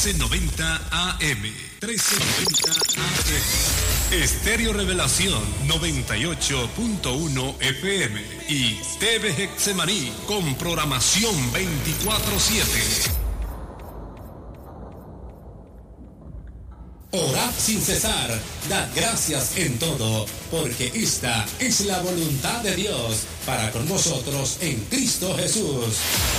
1390 AM. 1390 AM. Estéreo Revelación 98.1 FM. Y TV Getsemaní con programación 24/7. Orad sin cesar, dad gracias en todo, porque esta es la voluntad de Dios para con vosotros en Cristo Jesús.